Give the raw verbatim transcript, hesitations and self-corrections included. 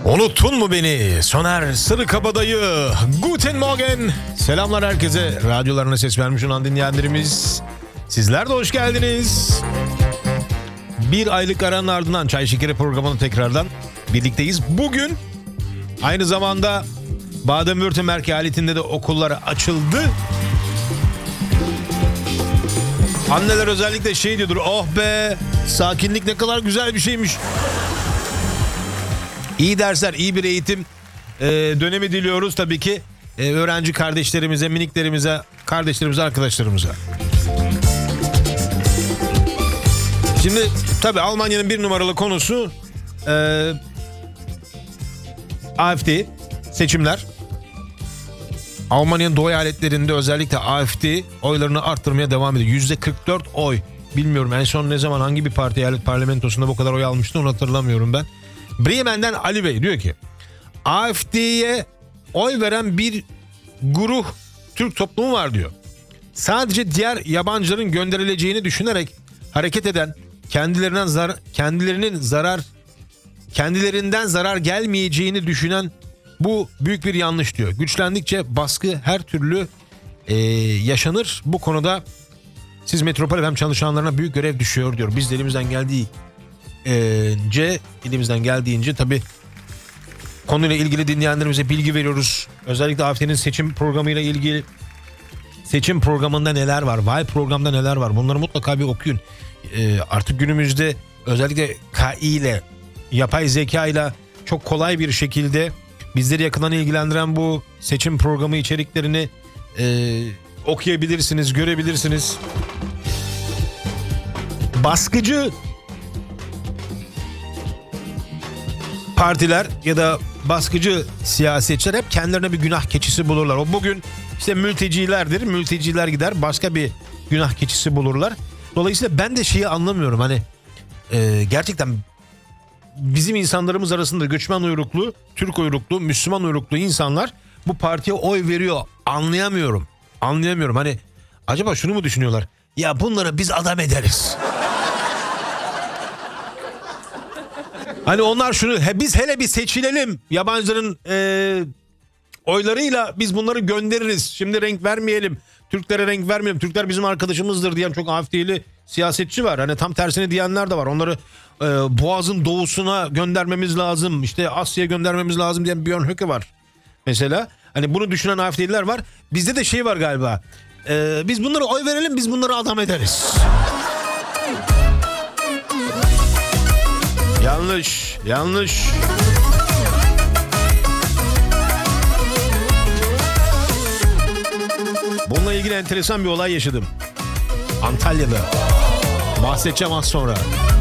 Unuttun mu beni? Soner Sarıkabadayı. Guten Morgen. Selamlar herkese. Radyolarına ses vermiş olan dinleyenlerimiz. Sizler de hoş geldiniz. Bir aylık aranın ardından Çay Şekeri programının tekrardan birlikteyiz. Bugün aynı zamanda Baden-Württemberg eyaletinde de okulları açıldı. Anneler özellikle şey diyordur. Oh be, sakinlik ne kadar güzel bir şeymiş. İyi dersler, iyi bir eğitim e, dönemi diliyoruz tabii ki e, öğrenci kardeşlerimize, miniklerimize, kardeşlerimize, arkadaşlarımıza. Şimdi tabii Almanya'nın bir numaralı konusu e, A F D seçimler. Almanya'nın doğu eyaletlerinde özellikle A F D oylarını arttırmaya devam ediyor. yüzde kırk dört oy. Bilmiyorum en son ne zaman hangi bir parti eyalet parlamentosunda bu kadar oy almıştı, onu hatırlamıyorum ben. Bremen'den Ali Bey diyor ki A F D'ye oy veren bir grup Türk toplumu var diyor. Sadece diğer yabancıların gönderileceğini düşünerek hareket eden, kendilerinden zar kendilerinin zarar kendilerinden zarar gelmeyeceğini düşünen bu büyük bir yanlış diyor. Güçlendikçe baskı her türlü e, yaşanır. Bu konuda siz Metropol F M çalışanlarına büyük görev düşüyor diyor. Biz de elimizden geldiği C elimizden geldiğince tabii konuyla ilgili dinleyenlerimize bilgi veriyoruz. Özellikle A F D'nin seçim programıyla ilgili, seçim programında neler var, Vay programda neler var, bunları mutlaka bir okuyun. Ee, artık günümüzde özellikle K I ile, yapay zeka ile çok kolay bir şekilde bizleri yakından ilgilendiren bu seçim programı içeriklerini e, okuyabilirsiniz, görebilirsiniz. Baskıcı partiler ya da baskıcı siyasetçiler hep kendilerine bir günah keçisi bulurlar. O bugün işte mültecilerdir. Mülteciler gider başka bir günah keçisi bulurlar. Dolayısıyla ben de şeyi anlamıyorum. Hani e, gerçekten bizim insanlarımız arasında göçmen uyruklu, Türk uyruklu, Müslüman uyruklu insanlar bu partiye oy veriyor. Anlayamıyorum. Anlayamıyorum. Hani acaba şunu mu düşünüyorlar? Ya bunları biz adam ederiz. Hani onlar şunu, he, biz hele bir seçilelim, yabancıların e, oylarıyla biz bunları göndeririz. Şimdi renk vermeyelim, Türklere renk vermeyelim, Türkler bizim arkadaşımızdır diyen çok A F D'li siyasetçi var. Hani tam tersini diyenler de var. Onları e, Boğaz'ın doğusuna göndermemiz lazım, işte Asya'ya göndermemiz lazım diyen Björn Höcke var mesela. Hani bunu düşünen A F D'liler var. Bizde de şey var galiba, e, biz bunlara oy verelim, biz bunları adam ederiz. Yanlış, yanlış. Bununla ilgili enteresan bir olay yaşadım. Antalya'da. Bahsedeceğim az sonra.